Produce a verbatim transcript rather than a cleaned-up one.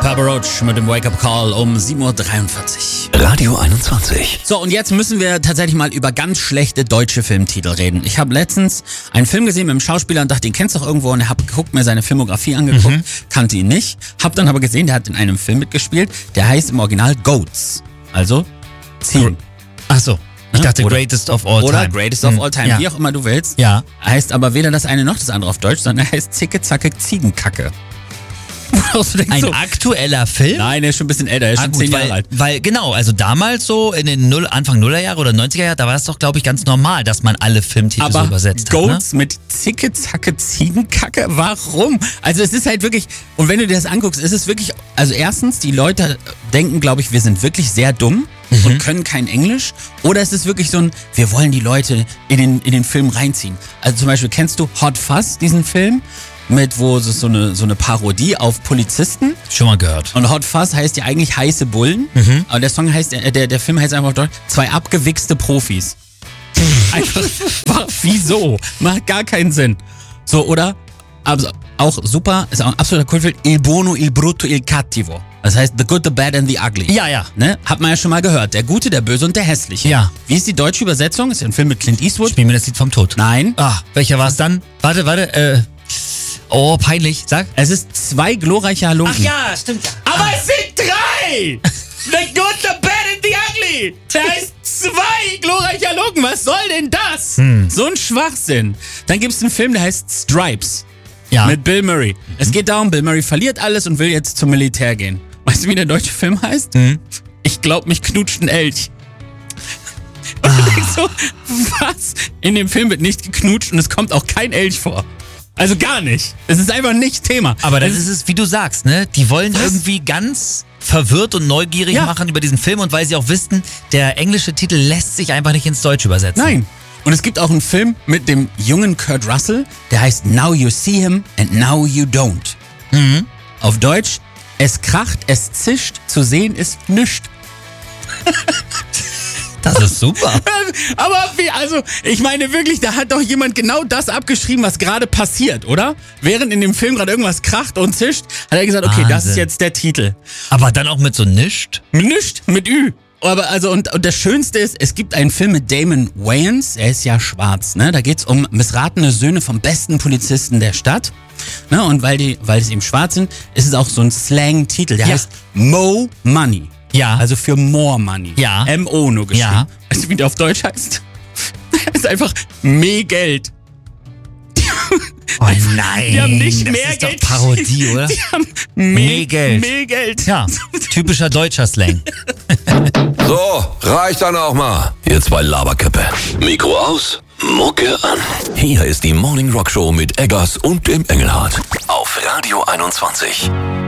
Papa Roach mit dem Wake-up Call um sieben Uhr dreiundvierzig. Radio einundzwanzig. So, und jetzt müssen wir tatsächlich mal über ganz schlechte deutsche Filmtitel reden. Ich habe letztens einen Film gesehen mit einem Schauspieler und dachte, den kennst du doch irgendwo, und hab geguckt, mir seine Filmografie angeguckt, mhm. kannte ihn nicht. Hab dann aber gesehen, der hat in einem Film mitgespielt, der heißt im Original Goats. Also Ziegen. Ach so. Ich dachte oder, Greatest of All Time. Oder Greatest of All Time, ja. wie auch immer du willst. Ja. Heißt aber weder das eine noch das andere auf Deutsch, sondern er heißt Zicke Zacke Ziegenkacke. Ein so, aktueller Film? Nein, der ist schon ein bisschen älter, der ist ah, schon gut, zehn Jahre weil, alt. Weil genau, also damals so in den Null, Anfang Nullerjahre oder neunziger Jahre, da war das doch, glaube ich, ganz normal, dass man alle Filmtitel aber so übersetzt Goats hat. Ne? mit Zicke Zacke Ziegenkacke, warum? Also es ist halt wirklich, und wenn du dir das anguckst, ist es wirklich, also erstens, die Leute denken, glaube ich, wir sind wirklich sehr dumm. Mhm. Und können kein Englisch. Oder ist es wirklich so ein, wir wollen die Leute in den, in den Film reinziehen. Also zum Beispiel, kennst du Hot Fuzz, diesen Film? Mit, wo es so eine, so eine Parodie auf Polizisten. Schon mal gehört. Und Hot Fuzz heißt ja eigentlich heiße Bullen. Mhm. Aber der Song heißt, der, der Film heißt einfach auf Deutsch, zwei abgewichste Profis. Einfach, wieso? Macht gar keinen Sinn. So, oder? Also, auch super, ist auch ein absoluter Kultfilm, Il Buono, Il Brutto, Il Cattivo. Das heißt The Good, The Bad and The Ugly. Ja, ja. Ne? Hat man ja schon mal gehört. Der Gute, der Böse und der Hässliche. Ja. Wie ist die deutsche Übersetzung? Ist ja ein Film mit Clint Eastwood. Spiel mir das Lied vom Tod. Nein. Ah, welcher war es dann? Warte, warte, äh. Oh, peinlich. Sag. Es ist zwei glorreiche Halunken. Ach ja, stimmt. Aber es sind drei! The Good, The Bad and The Ugly! Der heißt zwei glorreiche Halunken. Was soll denn das? Hm. So ein Schwachsinn. Dann gibt es einen Film, der heißt Stripes. Ja. Mit Bill Murray. Mhm. Es geht darum, Bill Murray verliert alles und will jetzt zum Militär gehen. Weißt du, wie der deutsche Film heißt? Mhm. Ich glaub, mich knutscht ein Elch. Und ah. du denkst so, was? In dem Film wird nicht geknutscht und es kommt auch kein Elch vor. Also gar nicht. Es ist einfach nicht Thema. Aber das ist es, wie du sagst, ne? Die wollen was? irgendwie ganz verwirrt und neugierig ja. machen über diesen Film, und weil sie auch wissen, der englische Titel lässt sich einfach nicht ins Deutsche übersetzen. Nein. Und es gibt auch einen Film mit dem jungen Kurt Russell, der heißt Now You See Him and Now You Don't. Mhm. Auf Deutsch, es kracht, es zischt, zu sehen ist nischt. Das ist super. Aber wie, also, ich meine wirklich, da hat doch jemand genau das abgeschrieben, was gerade passiert, oder? Während in dem Film gerade irgendwas kracht und zischt, hat er gesagt, okay, Wahnsinn. Das ist jetzt der Titel. Aber dann auch mit so nischt? Nischt, mit Ü. Aber also, und, und das Schönste ist, es gibt einen Film mit Damon Wayans, er ist ja schwarz, ne? Da geht's um missratene Söhne vom besten Polizisten der Stadt. Ne? Und weil die, weil es eben schwarz sind, ist es auch so ein Slang-Titel, der ja. heißt Mo Money. Ja. Also für More Money. Ja. M O nur geschrieben. Ja. Weißt du, wie der auf Deutsch heißt? Das ist einfach mehr Geld. Oh nein. Die haben nicht das mehr ist Geld. Doch Parodie, oder? Die haben mehr, mehr Geld. Mehr Geld. Ja, typischer deutscher Slang. So, reicht dann auch mal. Ihr zwei Laberköppe. Mikro aus, Mucke an. Hier ist die Morning Rock Show mit Eggers und dem Engelhardt. Auf Radio einundzwanzig.